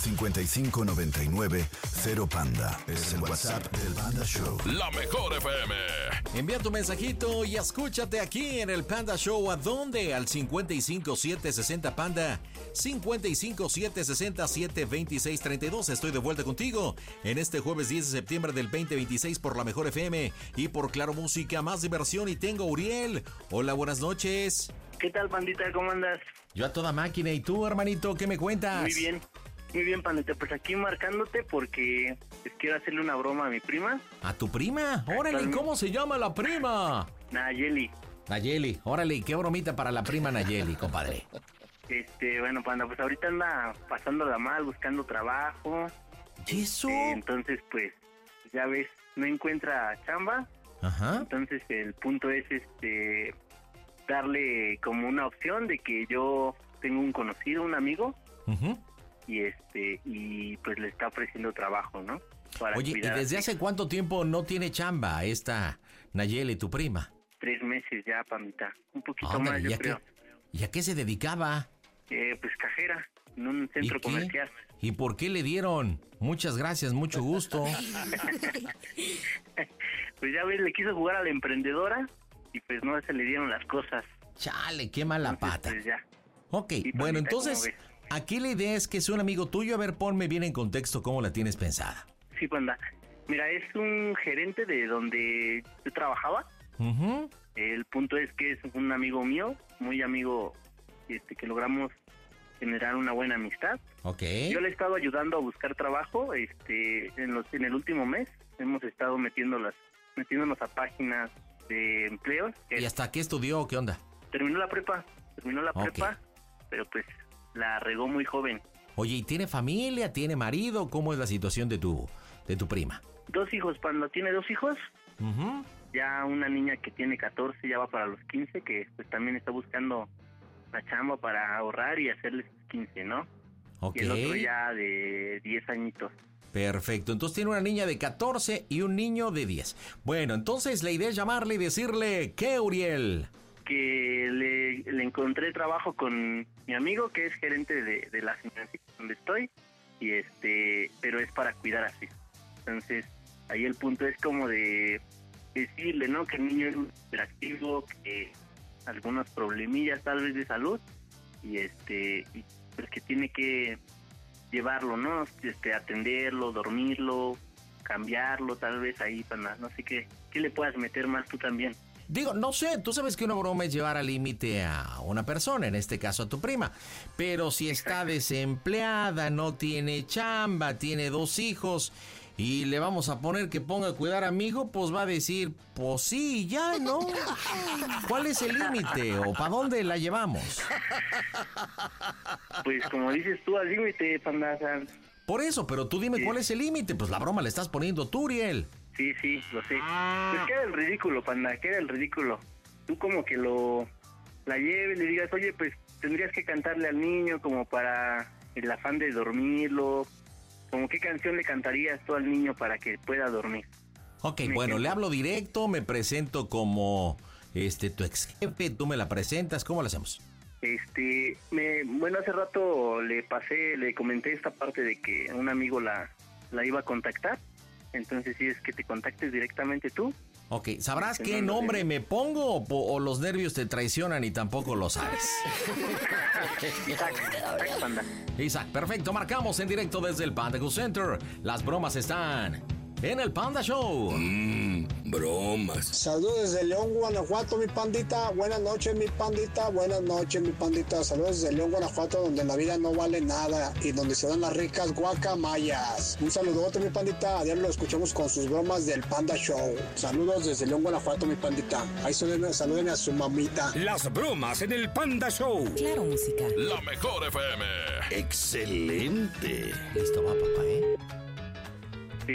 5599-0Panda. Es el WhatsApp del Panda Show. La mejor FM. Envía tu mensajito y escúchate aquí en el Panda Show. ¿A dónde? Al 55760 Panda. 55760-72632. Estoy de vuelta contigo en este jueves 10 de septiembre del 2026 por la mejor FM y por Claro Música, más diversión. Y tengo a Uriel. Hola, buenas noches. ¿Qué tal, pandita? ¿Cómo andas? Yo a toda máquina. ¿Y tú, hermanito, qué me cuentas? Muy bien, pandita. Pues aquí marcándote porque quiero hacerle una broma a mi prima. ¿A tu prima? Órale, ¿cómo se llama la prima? Nayeli. Nayeli, órale, qué bromita para la prima Nayeli, compadre. Bueno, panda, pues ahorita anda pasándola mal, buscando trabajo. ¿Y eso? Entonces, pues, ya ves, no encuentra chamba. Ajá. Entonces, el punto es, darle como una opción de que yo tengo un conocido, un amigo, uh-huh, y pues le está ofreciendo trabajo, ¿no? Oye, ¿y desde hace cuánto tiempo no tiene chamba esta Nayeli, tu prima? 3 meses ya, pandita. Un poquito más, yo creo. ¿Y a qué se dedicaba? Pues cajera, en un centro comercial. ¿Y por qué le dieron? Muchas gracias, mucho gusto. Pues ya ves, le quiso jugar a la emprendedora y pues no se le dieron las cosas. Chale, qué mala pata. Pues ya. Ok, sí, bueno, pandita, entonces, aquí la idea es que es un amigo tuyo. A ver, ponme bien en contexto cómo la tienes pensada. Sí, panda. Mira, es un gerente de donde yo trabajaba. Uh-huh. El punto es que es un amigo mío, muy amigo, que logramos generar una buena amistad. Ok. Yo le he estado ayudando a buscar trabajo, en el último mes hemos estado metiéndonos a páginas de empleos. ¿Y hasta qué estudió? ¿Qué onda? Terminó la prepa, pero pues la regó muy joven. Oye, ¿y tiene familia? ¿Tiene marido? ¿Cómo es la situación de tu prima? 2 hijos, panda, tiene 2 hijos. Uh-huh. Ya una niña que tiene 14, ya va para los 15, que pues también está buscando la chamba para ahorrar y hacerles 15, ¿no? Ok. Y el otro ya de 10 añitos. Perfecto, entonces tiene una niña de 14 y un niño de 10. Bueno, entonces la idea es llamarle y decirle, ¿qué, Uriel? Que le encontré trabajo con mi amigo, que es gerente de la financiera donde estoy, pero es para cuidar a su hijo. Entonces, ahí el punto es como de decirle, ¿no? Que el niño es un hiperactivo, que algunos problemillas tal vez de salud, y pues que tiene que llevarlo, ¿no? Atenderlo, dormirlo, cambiarlo, tal vez ahí, para no sé qué le puedas meter más tú también. Digo, no sé, tú sabes que una broma es llevar al límite a una persona, en este caso a tu prima, pero si está desempleada, no tiene chamba, tiene 2 hijos y le vamos a poner que ponga a cuidar a mi hijo, pues va a decir, pues sí, ya, ¿no? ¿Cuál es el límite o para dónde la llevamos? Pues como dices tú, al límite, panda. Por eso, pero tú dime cuál es el límite, pues la broma le estás poniendo tú, Uriel. Sí, lo sé. Pues queda el ridículo, panda, queda el ridículo. Tú como que la lleves, le digas, oye, pues tendrías que cantarle al niño como para el afán de dormirlo. Como qué canción le cantarías tú al niño para que pueda dormir. Ok, bueno, le hablo directo, me presento como tu ex jefe, tú me la presentas, ¿cómo lo hacemos? Bueno, hace rato le comenté esta parte de que un amigo la iba a contactar. Entonces, si es que te contactes directamente tú. Ok, ¿sabrás qué nombre me pongo o los nervios te traicionan y tampoco lo sabes? Isaac, panda. Isaac, perfecto, marcamos en directo desde el Panda Cool Center. Las bromas están en el Panda Show. Bromas. Saludos desde León, Guanajuato, mi pandita. Buenas noches, mi pandita. Buenas noches, mi pandita. Saludos desde León, Guanajuato, donde la vida no vale nada y donde se dan las ricas guacamayas. Un saludote, mi pandita. A diario lo escuchamos con sus bromas del Panda Show. Saludos desde León, Guanajuato, mi pandita. Ahí saluden a su mamita. Las bromas en el Panda Show. Claro, música. La mejor FM. Excelente. Listo va, papá, ¿eh? Sí.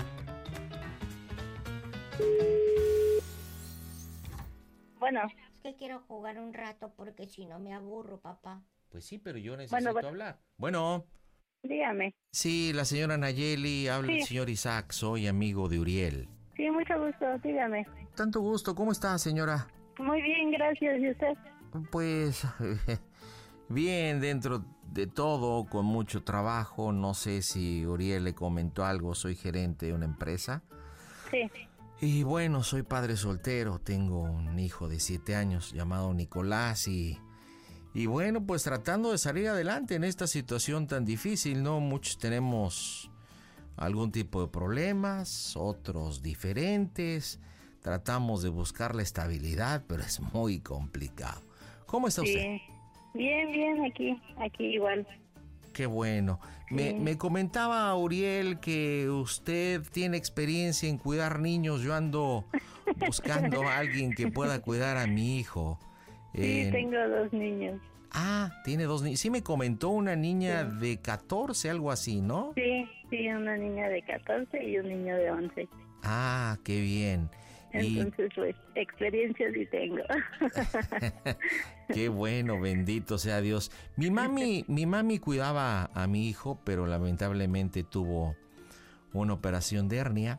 Bueno. Es que quiero jugar un rato porque si no me aburro, papá. Pues sí, pero yo necesito hablar. Bueno. Dígame. Sí, la señora Nayeli, habla el señor Isaac, soy amigo de Uriel. Sí, mucho gusto, dígame. Tanto gusto, ¿cómo está, señora? Muy bien, gracias, ¿y usted? Pues, bien, dentro de todo, con mucho trabajo. No sé si Uriel le comentó algo, soy gerente de una empresa. Sí. Y bueno, soy padre soltero, tengo un hijo de 7 años llamado Nicolás y bueno, pues tratando de salir adelante en esta situación tan difícil, ¿no? Muchos tenemos algún tipo de problemas, otros diferentes. Tratamos de buscar la estabilidad, pero es muy complicado. ¿Cómo está usted? Bien, aquí igual. Qué bueno. Me comentaba Uriel que usted tiene experiencia en cuidar niños. Yo ando buscando a alguien que pueda cuidar a mi hijo. Sí, tengo 2 niños. Ah, tiene 2 niños. Sí me comentó una niña de 14, algo así, ¿no? Sí, una niña de 14 y un niño de 11. Ah, qué bien. Entonces, pues, experiencia sí tengo. Qué bueno, bendito sea Dios. Mi mami cuidaba a mi hijo, pero lamentablemente tuvo una operación de hernia.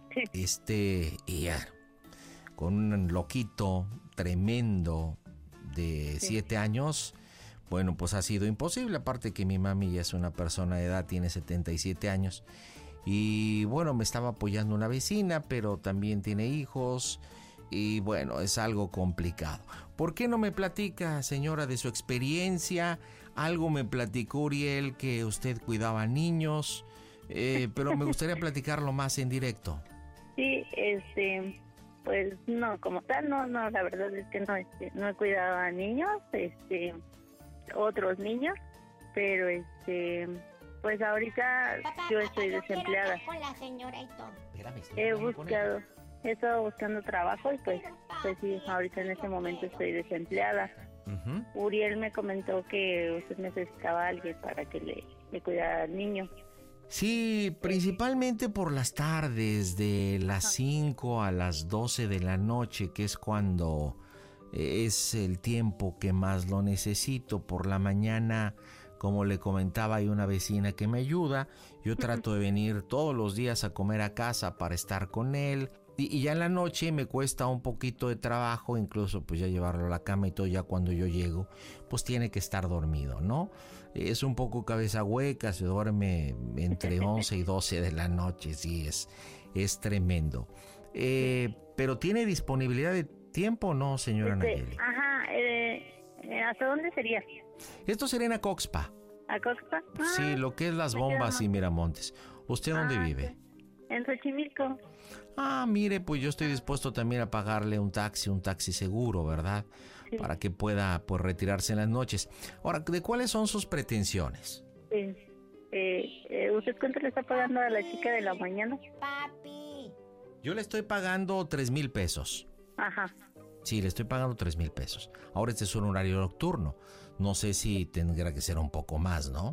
Y ya, con un loquito tremendo de 7 años, bueno, pues ha sido imposible. Aparte que mi mami ya es una persona de edad, tiene 77 años. Y bueno, me estaba apoyando una vecina, pero también tiene hijos. Y bueno, es algo complicado. ¿Por qué no me platica, señora, de su experiencia? Algo me platicó Uriel que usted cuidaba niños, pero me gustaría platicarlo más en directo. Sí, pues no, como tal, no, la verdad es que no he cuidado a niños, otros niños, pero pues ahorita yo estoy desempleada. Con la señora y todo. He estado buscando trabajo y pues sí, ahorita en este momento estoy desempleada. Uh-huh. Uriel me comentó que usted necesitaba a alguien para que le cuidara al niño. Sí, principalmente por las tardes, de las 5 a las 12 de la noche, que es cuando es el tiempo que más lo necesito. Por la mañana, como le comentaba, hay una vecina que me ayuda. Yo trato de venir todos los días a comer a casa para estar con él. Y ya en la noche me cuesta un poquito de trabajo, incluso pues ya llevarlo a la cama y todo. Ya cuando yo llego, pues tiene que estar dormido, ¿no? Es un poco cabeza hueca, se duerme entre 11 y 12 de la noche, sí, es tremendo. Pero ¿tiene disponibilidad de tiempo o no, señora Nayeli? Ajá, ¿hasta dónde sería? Esto sería en Acoxpa. ¿Acoxpa? Sí, lo que es Las Bombas y Miramontes. ¿Usted dónde vive? En Xochimilco. Mire, pues yo estoy dispuesto también a pagarle un taxi seguro, ¿verdad? Sí. Para que pueda pues retirarse en las noches. Ahora, ¿de cuáles son sus pretensiones? ¿Usted cuánto le está pagando a la chica de la mañana? Papi. Yo le estoy pagando 3,000 pesos. Ajá. Sí, le estoy pagando 3,000 pesos. Ahora este es un horario nocturno. No sé si tendrá que ser un poco más, ¿no?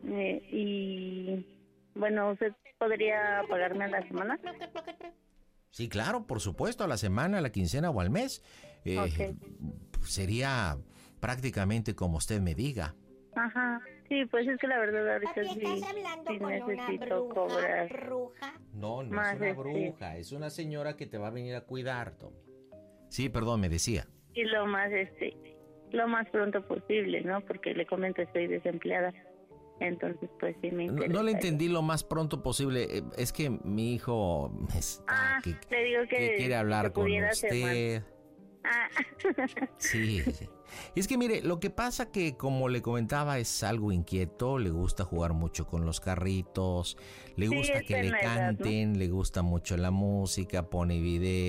Y bueno, ¿usted podría pagarme a la semana? Sí, claro, por supuesto, a la semana, a la quincena o al mes. Okay. Sería prácticamente como usted me diga. Ajá, sí, pues es que la verdad ahorita Papi, ¿estás hablando sí con necesito una cobrar. bruja? No Más es una bruja, es una señora que te va a venir a cuidar, Tommy. Sí, perdón, me decía. Y lo más pronto posible, ¿no? Porque le comento, estoy desempleada. Entonces, pues sí me interesa. No le entendí lo más pronto posible. Es que mi hijo está le digo que quiere hablar con usted. Sí. Y es que mire, lo que pasa que como le comentaba es algo inquieto, le gusta jugar mucho con los carritos, le gusta que le canten, ¿no? Le gusta mucho la música, pone video.